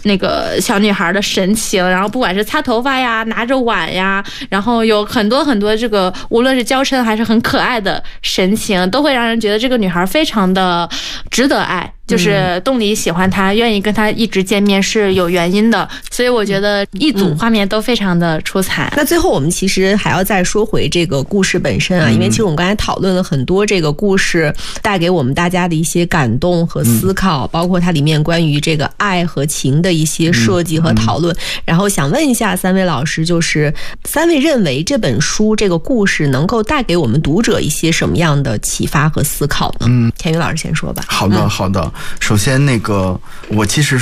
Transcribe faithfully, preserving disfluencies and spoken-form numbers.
那个小女孩的神情，然后不管是擦头发呀，拿着碗呀，然后有很多很多这个无论是娇嗔还是很可爱的神情，都会让人觉得这个女孩非常的值得爱，就是冻梨喜欢她，愿意跟她一直见面是有原因的，所以我觉得一组画面都非常的出彩。 那最后我们其实还要再说回这个故事本身啊，因为其实我们刚才讨论了很多这个故事带给我们大家的一些感动和思考，包括它里面关于这个爱和情的一些设计和讨论。然后想问一下三位老师，就是三位认为这本书这个故事能够带给我们读者一些什么样的启发和思考呢？嗯，田雨老师先说吧。 好的，好的。首先，那个我其实